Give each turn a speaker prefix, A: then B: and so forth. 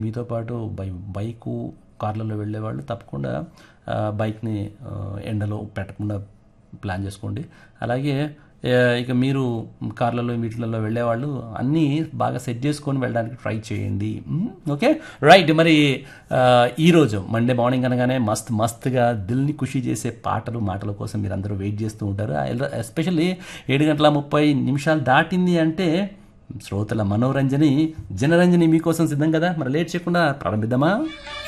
A: మీతో పాటు బైకు, కార్లలో వెళ్ళేవాళ్ళు తప్పకుండా బైక్‌ని ఎండలో పెట్టకుండా ప్లాన్ చేసుకోండి. అలాగే ఇక మీరు కార్లలో వీటిలలో వెళ్ళేవాళ్ళు అన్నీ బాగా సెట్ చేసుకొని వెళ్ళడానికి ట్రై చేయండి. ఓకే. రైట్. మరి ఈరోజు మండే మార్నింగ్ అనగానే మస్తుగా దిల్ని ఖుషి చేసే మాటల కోసం మీరందరూ వెయిట్ చేస్తూ ఉంటారు. ఎస్పెషల్లీ 7:30 దాటింది అంటే శ్రోతల మనోరంజని జనరంజని మీకోసం సిద్ధం కదా. మరి లేట్ చేయకుండా ప్రారంభిద్దామా?